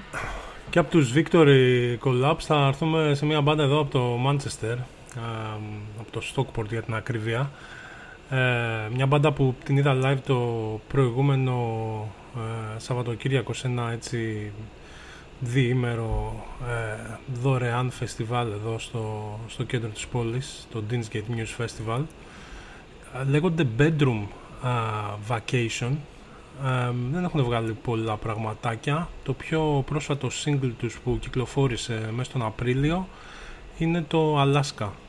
Και από τους Victory Collapse θα έρθουμε σε μια μπάντα εδώ από το Manchester, από το Stockport για την ακρίβεια. Μια μπάντα που την είδα live το προηγούμενο Σαββατοκύριακο σε ένα έτσι διήμερο δωρεάν φεστιβάλ εδώ στο κέντρο της πόλης, το Deansgate News Festival. Λέγονται Bedroom Vacation. Δεν έχουν βγάλει πολλά πραγματάκια. Το πιο πρόσφατο single τους που κυκλοφόρησε μέσα τον Απρίλιο είναι το Alaska.